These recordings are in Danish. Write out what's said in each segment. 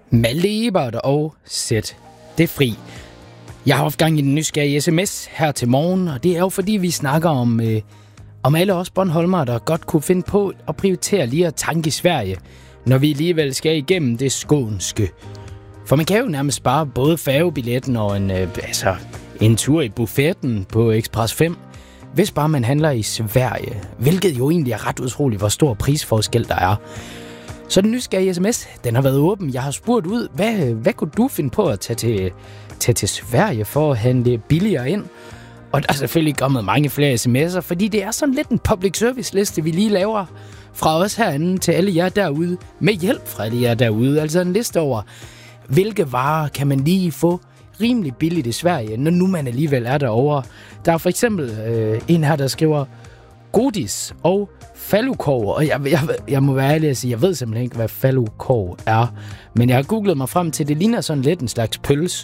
Malte Ebert og Sæt det fri. Jeg har haft gang i den nysgerrige sms her til morgen, og det er jo fordi, vi snakker om alle os Bornholmere, der godt kunne finde på at prioritere lige at tanke i Sverige, når vi alligevel skal igennem det skånske. For man kan jo nærmest spare både færgebilletten og en tur i buffetten på Express 5, hvis bare man handler i Sverige, hvilket jo egentlig er ret utroligt, hvor stor prisforskel der er. Så den nysgerrige sms, den har været åben. Jeg har spurgt ud, hvad kunne du finde på at tage til Sverige for at handle billigere ind? Og der er selvfølgelig kommet mange flere sms'er, fordi det er sådan lidt en public service liste, vi lige laver fra os herinde til alle jer derude, med hjælp fra alle jer derude. Altså en liste over, hvilke varer kan man lige få rimelig billigt i Sverige, når nu man alligevel er derovre. Der er for eksempel en her, der skriver godis og falukorv, og jeg må være ærlig at sige, jeg ved simpelthen ikke, hvad falukorv er, men jeg har googlet mig frem til, det ligner sådan lidt en slags pøls.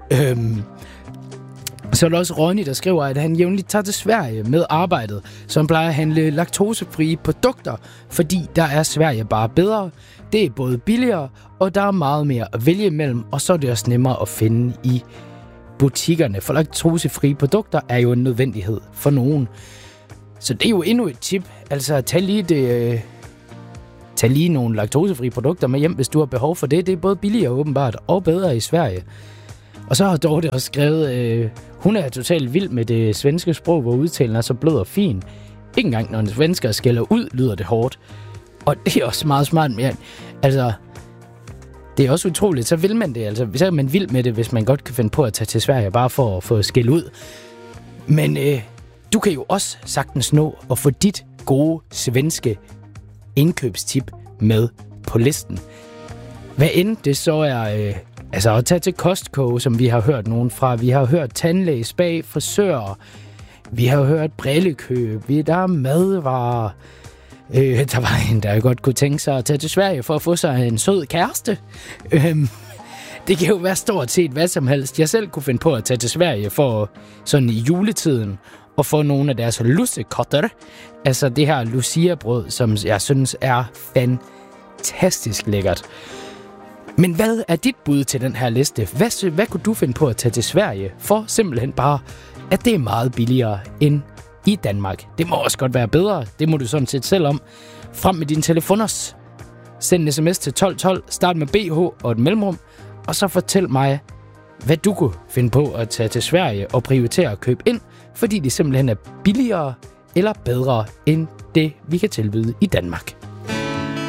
Så er der også Ronny, der skriver, at han jævnligt tager til Sverige med arbejdet, som plejer at handle laktosefrie produkter, fordi der er Sverige bare bedre. Det er både billigere, og der er meget mere at vælge imellem, og så er det også nemmere at finde i butikkerne, for laktosefrie produkter er jo en nødvendighed for nogen. Så det er jo endnu et tip. Altså, tag lige nogle laktosefrie produkter med hjem, hvis du har behov for det. Det er både billigere åbenbart og bedre i Sverige. Og så har Dorte også skrevet, hun er totalt vild med det svenske sprog, hvor udtalen er så blød og fin. Ikke engang når en svensker skælder ud, lyder det hårdt. Og det er også meget smart, men altså, det er også utroligt, så vil man det. Altså, så er man vild med det, hvis man godt kan finde på at tage til Sverige, bare for at få skæld ud. Men du kan jo også sagtens nå at få dit gode svenske indkøbstip med på listen. Hvad end det så er at tage til Costco, som vi har hørt nogen fra. Vi har hørt tandlæge, spa, frisør. Vi har hørt brillekøb. Der er madvarer. Der var en, der godt kunne tænke sig at tage til Sverige for at få sig en sød kæreste. Det kan jo være stort set hvad som helst. Jeg selv kunne finde på at tage til Sverige for sådan i juletiden og få nogle af deres lussekotter. Altså det her Lucia-brød, som jeg synes er fantastisk lækkert. Men hvad er dit bud til den her liste? Hvad kunne du finde på at tage til Sverige for simpelthen bare, at det er meget billigere end i Danmark? Det må også godt være bedre. Det må du sådan set selv om. Frem med dine telefoners. Send en sms til 1212. Start med BH og et mellemrum. Og så fortæl mig, hvad du kunne finde på at tage til Sverige og prioritere at købe ind, fordi det simpelthen er billigere eller bedre end det, vi kan tilbyde i Danmark.